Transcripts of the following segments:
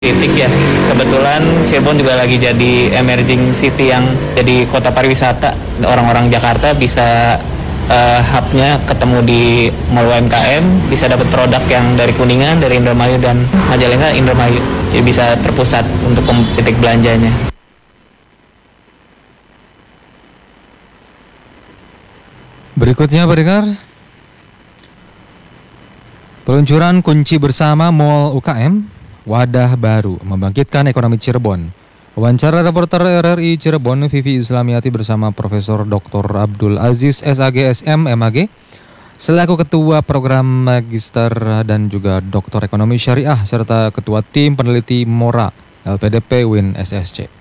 titik ya. Kebetulan Cirebon juga lagi jadi emerging city yang jadi kota pariwisata. Orang-orang Jakarta bisa hubnya ketemu di Mall UMKM, bisa dapat produk yang dari Kuningan, dari Indramayu dan Majalengka, Indramayu. Jadi bisa terpusat untuk titik belanjanya. Berikutnya pendengar, peluncuran kunci bersama Mall UKM, wadah baru membangkitkan ekonomi Cirebon. Wawancara reporter RRI Cirebon Vivi Islamiati bersama Profesor Dr. Abdul Aziz SAG/SM MAG selaku Ketua Program Magister dan juga Doktor Ekonomi Syariah serta Ketua Tim Peneliti MORA LPDP UIN SSC.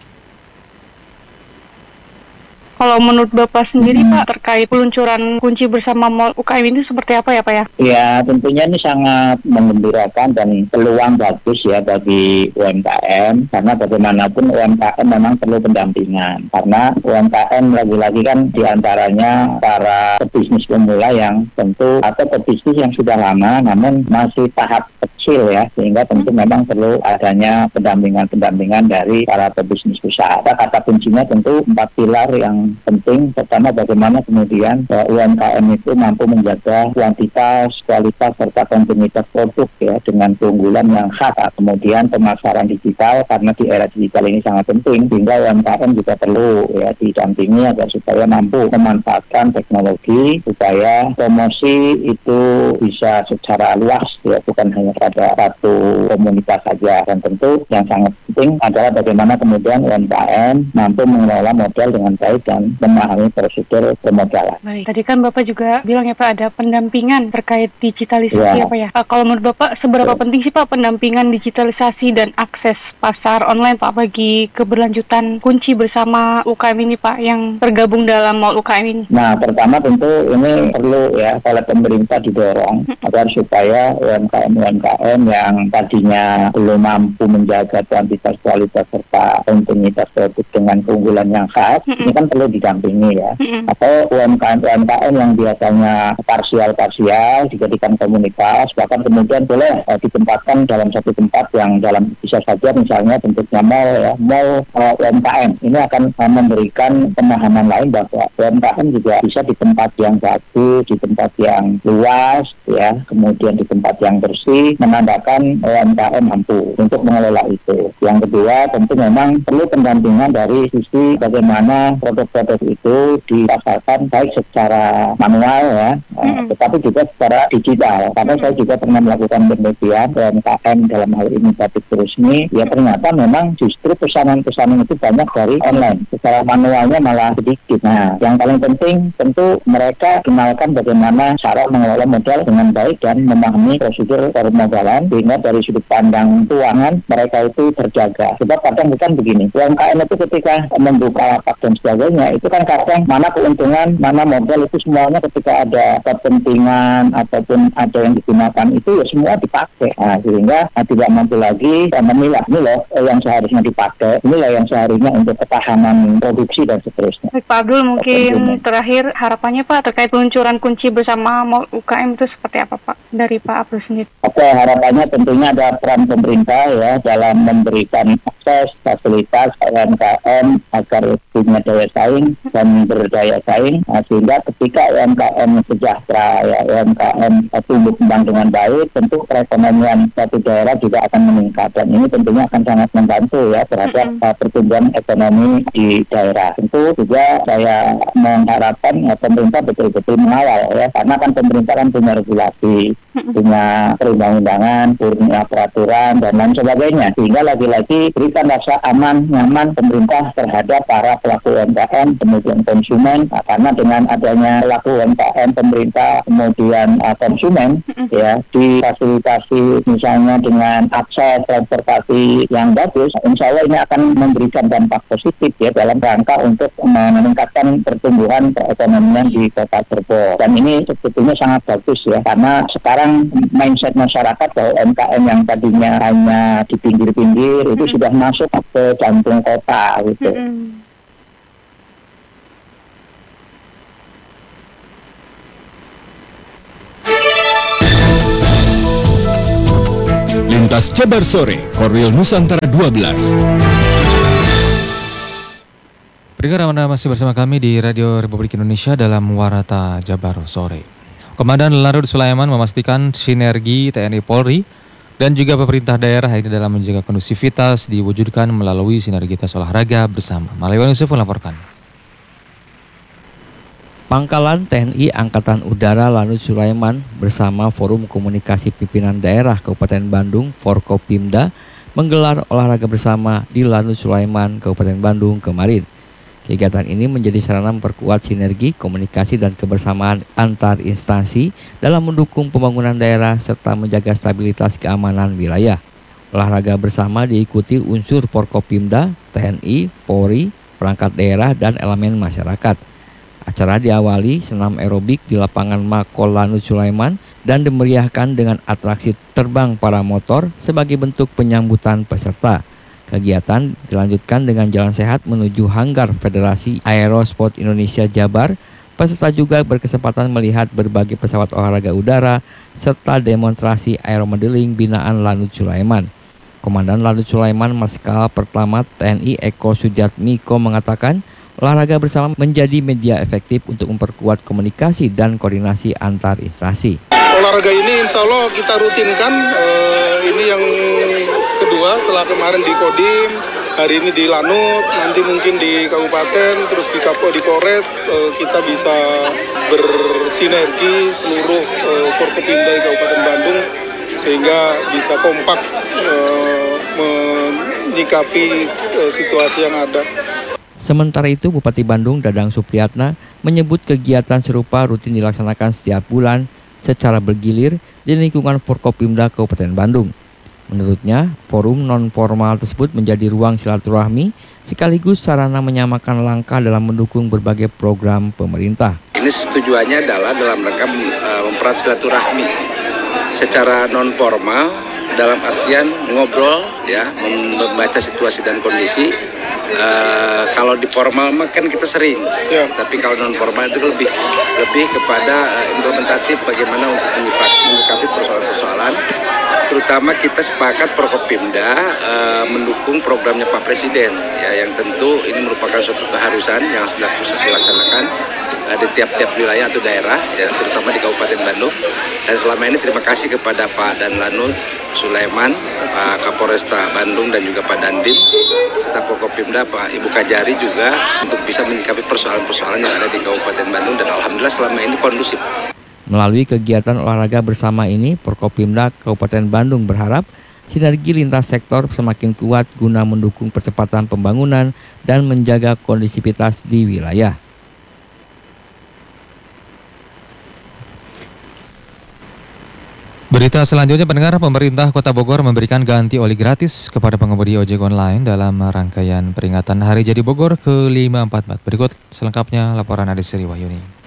Kalau menurut Bapak sendiri Pak, terkait peluncuran kunci bersama Mall UKM ini seperti apa ya Pak ya? Ya, tentunya ini sangat menggembirakan dan peluang bagus ya bagi UMKM, karena bagaimanapun UMKM memang perlu pendampingan. Karena UMKM lagi-lagi kan diantaranya para pebisnis pemula yang tentu atau pebisnis yang sudah lama namun masih tahap kecil ya, sehingga tentu memang perlu adanya pendampingan dari para pebisnis usaha. Kata kuncinya tentu 4 pilar yang penting. Pertama, bagaimana kemudian UMKM itu mampu menjaga kuantitas, kualitas, serta kontinuitas produk ya dengan keunggulan yang khas. Kemudian pemasaran digital, karena di era digital ini sangat penting, sehingga UMKM juga perlu ya didampingi agar supaya mampu memanfaatkan teknologi, supaya promosi itu bisa secara luas ya, bukan hanya pada satu komunitas saja. Dan tentu yang sangat penting adalah bagaimana kemudian UMKM mampu mengelola modal dengan baik dan memahami prosedur permodalan. Baik, tadi kan Bapak juga bilang ya Pak ada pendampingan terkait digitalisasi ya Pak ya. Kalau menurut Bapak seberapa penting sih Pak pendampingan digitalisasi dan akses pasar online Pak bagi keberlanjutan kunci bersama UKM ini Pak yang tergabung dalam Mall UKM ini? Nah, pertama tentu ini perlu ya oleh pemerintah didorong agar supaya UMKM yang tadinya belum mampu menjaga kuantitas, kualitas, serta kontinuitas produk dengan keunggulan yang khas, ini kan perlu didampingi ya. Atau UMKM yang biasanya parsial dijadikan komunitas, bahkan kemudian boleh ditempatkan dalam satu tempat yang dalam bisa saja misalnya bentuknya mall UMKM. Ini akan memberikan pemahaman lain bahwa UMKM juga bisa di tempat yang bagus, di tempat yang luas ya, kemudian di tempat yang bersih, menandakan UMKM mampu untuk mengelola itu. Yang kedua, tentu memang perlu pendampingan dari sisi bagaimana produk-produk itu dipasarkan baik secara manual ya, tetapi juga secara digital. Karena saya juga pernah melakukan penelitian UMKM dalam hal ini batik resmi, ya ternyata memang justru pesanan-pesanan itu banyak dari online. Secara manualnya malah sedikit. Nah, yang paling penting tentu mereka kenalkan bagaimana cara mengelola modal dengan baik dan memahami prosedur permodalan, sehingga dari sudut pandang keuangan mereka itu terjaga. Sebab kadang bukan begini, UMKM itu ketika membuka lapak dan sebagainya, itu kan kadang mana keuntungan, mana modal, itu semuanya ketika ada kepentingan ataupun ada yang digunakan itu ya semua dipakai. Nah, sehingga tidak mampu lagi memilah, ini loh yang seharusnya dipakai, inilah yang seharusnya untuk ketahanan produksi dan seterusnya. Baik Pak Abdul, mungkin terakhir harapannya Pak terkait peluncuran kunci bersama Mall UKM itu seperti apa Pak dari Pak Abdul sendiri? Oke, harapannya tentunya ada peran pemerintah ya dalam memberikan akses fasilitas UMKM agar punya daya saing dan berdaya saing, sehingga ketika UMKM sejahtera ya, UMKM tumbuh kembang dengan baik, tentu perekonomian suatu daerah juga akan meningkat, dan ini tentunya akan sangat membantu ya terhadap pertumbuhan ekonomi di daerah. Tentu juga saya mengharapkan pemerintah betul-betul mengawal ya, karena kan pemerintah kan punya regulasi, punya perundang-undangan, punya peraturan dan lain sebagainya, sehingga lagi-lagi berikan rasa aman, nyaman pemerintah terhadap para pelaku UMKM, kemudian konsumen, karena dengan adanya pelaku UMKM, pemerintah, kemudian konsumen ya difasilitasi misalnya dengan akses transportasi yang bagus, insya Allah ini akan memberikan dampak positif ya dalam rangka untuk meningkatkan pertumbuhan perekonomian di Kota Cirebon. Dan ini sebetulnya sangat bagus ya, karena sekarang mindset masyarakat bahwa UMKM yang tadinya hanya di pinggir-pinggir itu sudah masuk ke jantung kota gitu. Lintas Jabar Sore, Korwil Nusantara 12. Pendengar, Anda masih bersama kami di Radio Republik Indonesia dalam Warta Jabar Sore. Komandan Lanut Sulaiman memastikan sinergi TNI Polri dan juga pemerintah daerah ini dalam menjaga kondusivitas diwujudkan melalui sinergitas olahraga bersama. Malayawan Yusuf melaporkan. Pangkalan TNI Angkatan Udara Lanut Sulaiman bersama Forum Komunikasi Pimpinan Daerah Kabupaten Bandung Forkopimda menggelar olahraga bersama di Lanut Sulaiman, Kabupaten Bandung kemarin. Kegiatan ini menjadi sarana memperkuat sinergi, komunikasi, dan kebersamaan antar instansi dalam mendukung pembangunan daerah serta menjaga stabilitas keamanan wilayah. Olahraga bersama diikuti unsur Forkopimda, TNI, Polri, perangkat daerah, dan elemen masyarakat. Acara diawali senam aerobik di lapangan Makol Lanut Sulaiman dan dimeriahkan dengan atraksi terbang para motor sebagai bentuk penyambutan peserta. Kegiatan dilanjutkan dengan jalan sehat menuju hanggar Federasi Aerosport Indonesia Jabar. Peserta juga berkesempatan melihat berbagai pesawat olahraga udara serta demonstrasi aeromodeling binaan Lanut Sulaiman. Komandan Lanut Sulaiman Marskal Pertama TNI Eko Sujatmiko mengatakan, olahraga bersama menjadi media efektif untuk memperkuat komunikasi dan koordinasi antar instansi. Olahraga ini insya Allah kita rutinkan, ini yang kedua setelah kemarin di Kodim, hari ini di Lanut, nanti mungkin di Kabupaten, terus di Polres, kita bisa bersinergi seluruh Forkopimda di Kabupaten Bandung, sehingga bisa kompak menyikapi situasi yang ada. Sementara itu, Bupati Bandung Dadang Supriyatna menyebut kegiatan serupa rutin dilaksanakan setiap bulan secara bergilir di lingkungan Forkopimda Kabupaten Bandung. Menurutnya, forum non-formal tersebut menjadi ruang silaturahmi sekaligus sarana menyamakan langkah dalam mendukung berbagai program pemerintah. Ini tujuannya adalah dalam rangka mempererat silaturahmi secara non-formal, dalam artian ngobrol, ya, membaca situasi dan kondisi. Kalau di formal kan kita sering, ya. Tapi kalau non formal itu lebih kepada implementatif bagaimana untuk menyikapi persoalan-persoalan. Terutama kita sepakat Forkopimda mendukung programnya Pak Presiden, ya, yang tentu ini merupakan suatu keharusan yang harus dilaksanakan di tiap-tiap wilayah atau daerah, ya, terutama di Kabupaten Bandung. Dan selama ini terima kasih kepada Pak Dan Lanut Sulaiman, Pak Kapolresta Bandung, dan juga Pak Dandim, serta Forkopimda Pak Ibu Kajari juga untuk bisa menyikapi persoalan-persoalan yang ada di Kabupaten Bandung, dan alhamdulillah selama ini kondusif. Melalui kegiatan olahraga bersama ini, Forkopimda Kabupaten Bandung berharap sinergi lintas sektor semakin kuat guna mendukung percepatan pembangunan dan menjaga kondisivitas di wilayah. Berita selanjutnya, pendengar, pemerintah Kota Bogor memberikan ganti oli gratis kepada pengemudi ojek online dalam rangkaian peringatan Hari Jadi Bogor ke-544. Berikut selengkapnya laporan Adisri Wahyuni.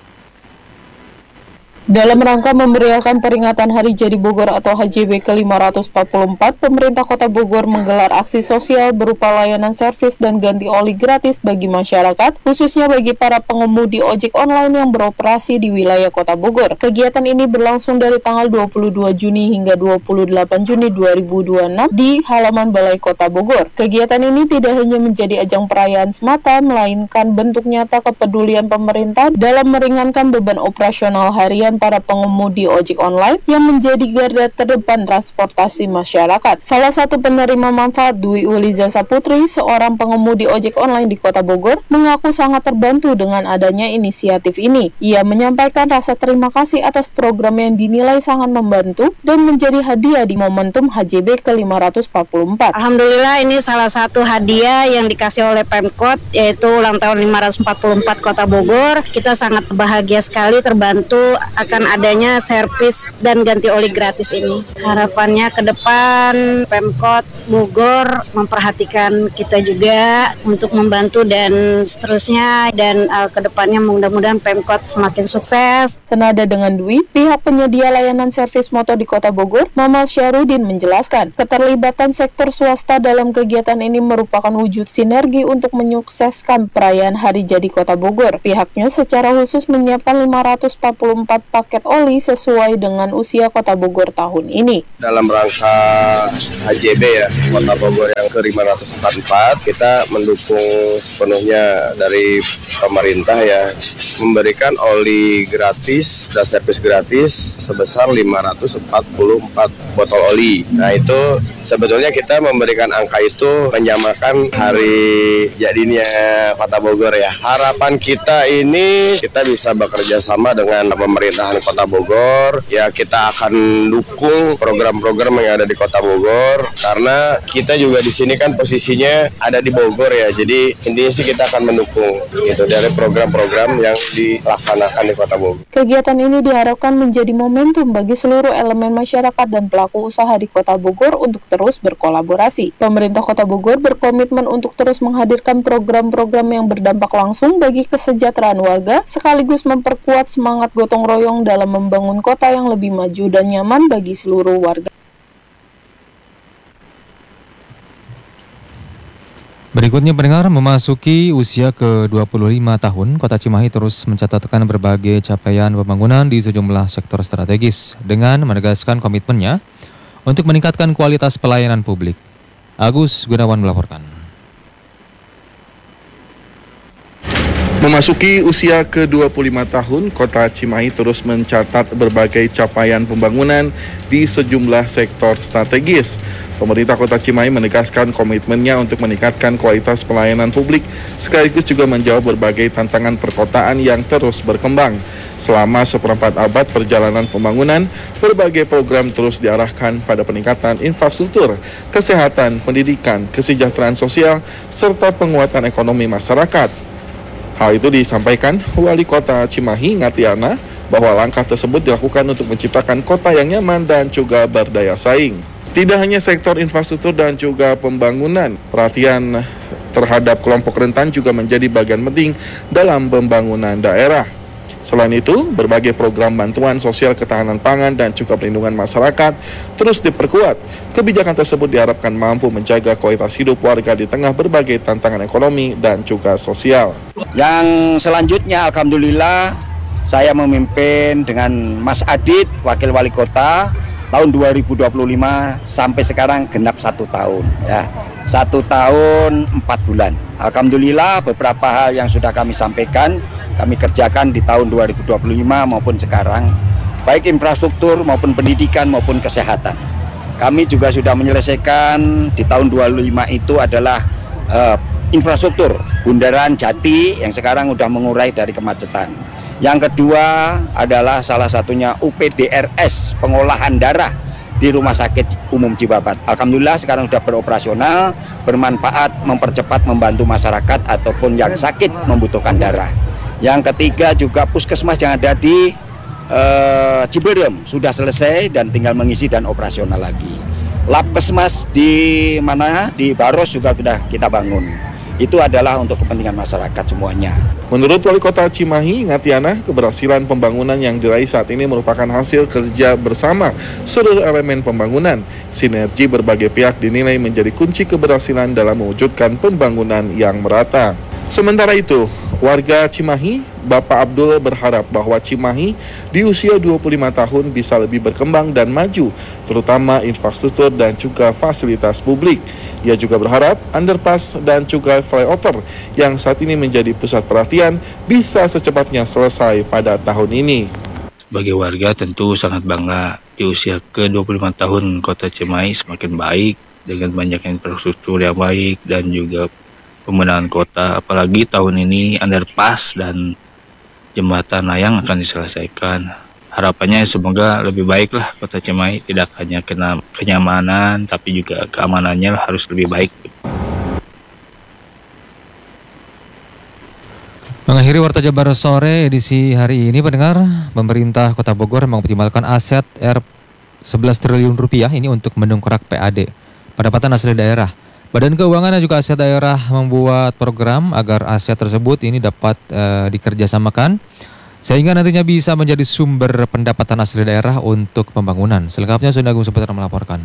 Dalam rangka memeriahkan peringatan Hari Jadi Bogor atau HJB ke-544, pemerintah Kota Bogor menggelar aksi sosial berupa layanan servis dan ganti oli gratis bagi masyarakat, khususnya bagi para pengemudi ojek online yang beroperasi di wilayah Kota Bogor. Kegiatan ini berlangsung dari tanggal 22 Juni hingga 28 Juni 2026 di halaman Balai Kota Bogor. Kegiatan ini tidak hanya menjadi ajang perayaan semata, melainkan bentuk nyata kepedulian pemerintah dalam meringankan beban operasional harian para pengemudi ojek online yang menjadi garda terdepan transportasi masyarakat. Salah satu penerima manfaat, Dwi Uliza Saputri, seorang pengemudi ojek online di Kota Bogor, mengaku sangat terbantu dengan adanya inisiatif ini. Ia menyampaikan rasa terima kasih atas program yang dinilai sangat membantu dan menjadi hadiah di momentum HJB ke-544. Alhamdulillah, ini salah satu hadiah yang dikasih oleh Pemkot, yaitu ulang tahun 544 Kota Bogor. Kita sangat bahagia sekali terbantu akan adanya servis dan ganti oli gratis ini. Harapannya ke depan Pemkot Bogor memperhatikan kita juga untuk membantu dan seterusnya, dan kedepannya mudah-mudahan Pemkot semakin sukses. Senada dengan Dwi, pihak penyedia layanan servis motor di Kota Bogor, Mamal Syarudin menjelaskan, keterlibatan sektor swasta dalam kegiatan ini merupakan wujud sinergi untuk menyukseskan perayaan Hari Jadi Kota Bogor. Pihaknya secara khusus menyiapkan 544 paket oli sesuai dengan usia Kota Bogor tahun ini. Dalam rangka HJB ya, Kota Bogor yang ke-544, kita mendukung sepenuhnya dari pemerintah ya, memberikan oli gratis dan servis gratis sebesar 544 botol oli. Nah itu sebetulnya kita memberikan angka itu menyamakan hari jadinya Kota Bogor ya. Harapan kita ini kita bisa bekerja sama dengan pemerintahan Kota Bogor ya, kita akan dukung program-program yang ada di Kota Bogor karena kita juga di sini kan posisinya ada di Bogor ya, jadi intinya sih kita akan mendukung gitu dari program-program yang dilaksanakan di Kota Bogor. Kegiatan ini diharapkan menjadi momentum bagi seluruh elemen masyarakat dan pelaku usaha di Kota Bogor untuk terus berkolaborasi. Pemerintah Kota Bogor berkomitmen untuk terus menghadirkan program-program yang berdampak langsung bagi kesejahteraan warga, sekaligus memperkuat semangat gotong royong dalam membangun kota yang lebih maju dan nyaman bagi seluruh warga. Berikutnya pendengar, memasuki usia ke-25 tahun, Kota Cimahi terus mencatatkan berbagai capaian pembangunan di sejumlah sektor strategis dengan menegaskan komitmennya untuk meningkatkan kualitas pelayanan publik. Agus Gunawan melaporkan. Memasuki usia ke-25 tahun, Kota Cimahi terus mencatat berbagai capaian pembangunan di sejumlah sektor strategis. Pemerintah Kota Cimahi menegaskan komitmennya untuk meningkatkan kualitas pelayanan publik, sekaligus juga menjawab berbagai tantangan perkotaan yang terus berkembang. Selama seperempat abad perjalanan pembangunan, berbagai program terus diarahkan pada peningkatan infrastruktur, kesehatan, pendidikan, kesejahteraan sosial, serta penguatan ekonomi masyarakat. Hal itu disampaikan Wali Kota Cimahi, Ngatiana, bahwa langkah tersebut dilakukan untuk menciptakan kota yang nyaman dan juga berdaya saing. Tidak hanya sektor infrastruktur dan juga pembangunan, perhatian terhadap kelompok rentan juga menjadi bagian penting dalam pembangunan daerah. Selain itu, berbagai program bantuan sosial ketahanan pangan dan juga perlindungan masyarakat terus diperkuat. Kebijakan tersebut diharapkan mampu menjaga kualitas hidup warga di tengah berbagai tantangan ekonomi dan juga sosial. Yang selanjutnya, alhamdulillah, saya memimpin dengan Mas Adit, Wakil Wali Kota, tahun 2025 sampai sekarang genap 1 tahun ya. 1 tahun 4 bulan. Alhamdulillah beberapa hal yang sudah kami sampaikan kami kerjakan di tahun 2025 maupun sekarang, baik infrastruktur maupun pendidikan maupun kesehatan. Kami juga sudah menyelesaikan di tahun 25 itu adalah infrastruktur Bundaran Jati yang sekarang sudah mengurai dari kemacetan. Yang kedua adalah salah satunya UPDRS, pengolahan darah di Rumah Sakit Umum Cibabat. Alhamdulillah sekarang sudah beroperasional, bermanfaat, mempercepat, membantu masyarakat ataupun yang sakit membutuhkan darah. Yang ketiga juga puskesmas yang ada di Ciberem sudah selesai dan tinggal mengisi dan operasional lagi. Labkesmas di mana? Di Baros juga sudah kita bangun. Itu adalah untuk kepentingan masyarakat semuanya. Menurut Wali Kota Cimahi, Ngatiana, keberhasilan pembangunan yang diraih saat ini merupakan hasil kerja bersama seluruh elemen pembangunan. Sinergi berbagai pihak dinilai menjadi kunci keberhasilan dalam mewujudkan pembangunan yang merata. Sementara itu, warga Cimahi, Bapak Abdul berharap bahwa Cimahi di usia 25 tahun bisa lebih berkembang dan maju, terutama infrastruktur dan juga fasilitas publik. Ia juga berharap underpass dan juga flyover yang saat ini menjadi pusat perhatian bisa secepatnya selesai pada tahun ini. Sebagai warga tentu sangat bangga di usia ke-25 tahun Kota Cimahi semakin baik dengan banyaknya infrastruktur yang baik dan juga pembenahan kota, apalagi tahun ini underpass dan jembatan layang akan diselesaikan. Harapannya semoga lebih baik lah Kota Cimahi, tidak hanya kenyamanan tapi juga keamanannya harus lebih baik. Mengakhiri Warta Jabar Sore edisi hari ini, pendengar, pemerintah Kota Bogor mengoptimalkan aset 11 triliun rupiah ini untuk mendongkrak PAD. pendapatan asli daerah. Badan Keuangan dan juga Aset Daerah membuat program agar aset tersebut ini dapat dikerjasamakan sehingga nantinya bisa menjadi sumber pendapatan asli daerah untuk pembangunan. Selengkapnya Sunda Agung Saputra melaporkan.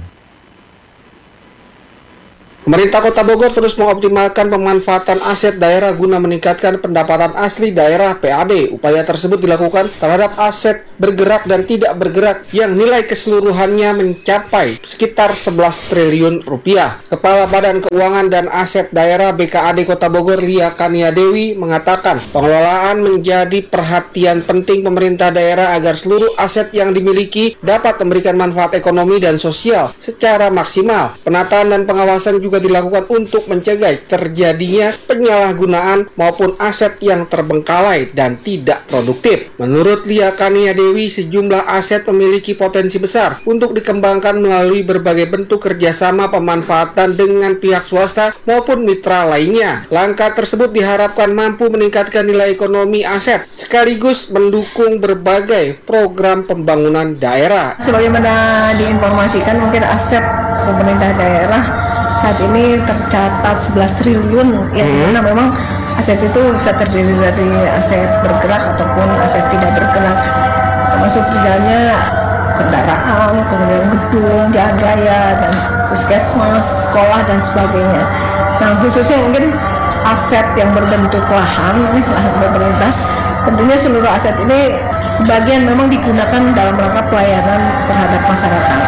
Pemerintah Kota Bogor terus mengoptimalkan pemanfaatan aset daerah guna meningkatkan pendapatan asli daerah (PAD). Upaya tersebut dilakukan terhadap aset bergerak dan tidak bergerak yang nilai keseluruhannya mencapai sekitar 11 triliun rupiah. Kepala Badan Keuangan dan Aset Daerah BKAD Kota Bogor, Lia Kania Dewi, mengatakan pengelolaan menjadi perhatian penting pemerintah daerah agar seluruh aset yang dimiliki dapat memberikan manfaat ekonomi dan sosial secara maksimal. Penataan dan pengawasan juga dilakukan untuk mencegah terjadinya penyalahgunaan maupun aset yang terbengkalai dan tidak produktif. Menurut Lia Kania Dewi, sejumlah aset memiliki potensi besar untuk dikembangkan melalui berbagai bentuk kerjasama pemanfaatan dengan pihak swasta maupun mitra lainnya. Langkah tersebut diharapkan mampu meningkatkan nilai ekonomi aset sekaligus mendukung berbagai program pembangunan daerah. Sebagaimana diinformasikan, mungkin aset pemerintah daerah saat ini tercatat 11 triliun yang dimana memang aset itu bisa terdiri dari aset bergerak ataupun aset tidak bergerak, termasuk di dalamnya kendaraan, kemudian gedung, jalan raya, dan puskesmas, sekolah, dan sebagainya. Nah, khususnya mungkin aset yang berbentuk lahan pemerintah, tentunya seluruh aset ini sebagian memang digunakan dalam rangka pelayanan terhadap masyarakat.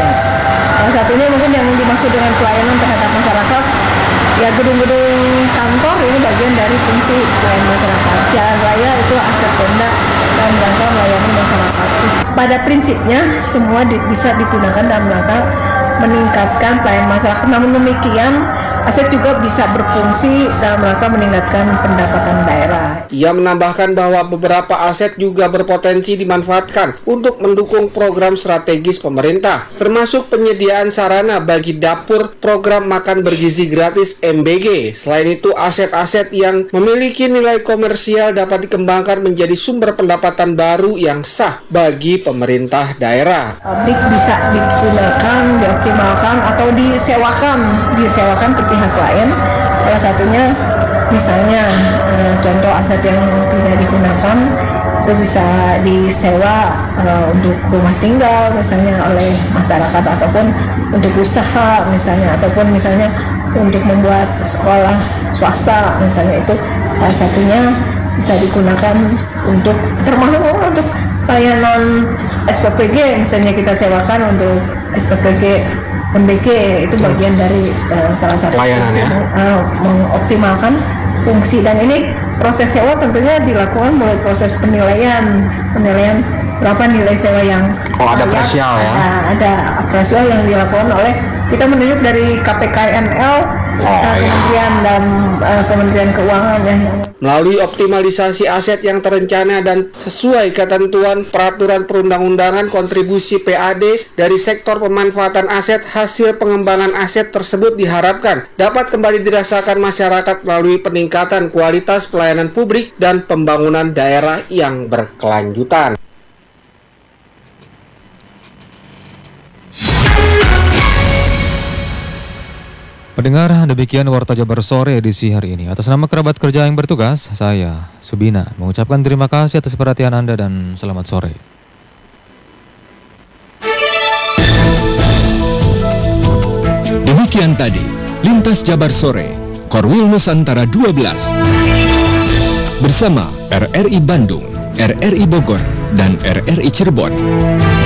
Salah satunya mungkin yang dimaksud dengan pelayanan terhadap masyarakat, ya gedung-gedung kantor ini bagian dari fungsi pelayanan masyarakat. Jalan raya itu aset Pemda dalam rangka melayani masyarakat. Terus, pada prinsipnya semua bisa digunakan dalam rangka meningkatkan pelayanan masyarakat. Namun demikian, aset juga bisa berfungsi dalam rangka meningkatkan pendapatan daerah. Ia menambahkan bahwa beberapa aset juga berpotensi dimanfaatkan untuk mendukung program strategis pemerintah, termasuk penyediaan sarana bagi dapur program makan bergizi gratis MBG. Selain itu, aset-aset yang memiliki nilai komersial dapat dikembangkan menjadi sumber pendapatan baru yang sah bagi pemerintah daerah. Publik bisa digunakan, dioptimalkan, atau disewakan ke pihak lain. Salah satunya misalnya contoh aset yang tidak digunakan itu bisa disewa untuk rumah tinggal misalnya oleh masyarakat, ataupun untuk usaha misalnya, ataupun misalnya untuk membuat sekolah swasta misalnya. Itu salah satunya bisa digunakan untuk termasuk untuk layanan SPPG misalnya, kita sewakan untuk SPPG MBG, itu bagian dari salah satu pelayanan ya, mengoptimalkan fungsi. Dan ini proses sewa tentunya dilakukan mulai proses penilaian berapa nilai sewa yang ada apresial ya, ada apresial yang dilakukan oleh kita menunjuk dari KPKNL, Kementerian dan Kementerian Keuangan ya. Melalui optimalisasi aset yang terencana dan sesuai ketentuan peraturan perundang-undangan, kontribusi PAD dari sektor pemanfaatan aset hasil pengembangan aset tersebut diharapkan dapat kembali dirasakan masyarakat melalui peningkatan kualitas pelayanan publik dan pembangunan daerah yang berkelanjutan. Pendengar, demikian Warta Jabar Sore edisi hari ini. Atas nama kerabat kerja yang bertugas, saya, Subina, mengucapkan terima kasih atas perhatian Anda dan selamat sore. Demikian tadi, Lintas Jabar Sore, Korwil Nusantara 12. Bersama RRI Bandung, RRI Bogor, dan RRI Cirebon.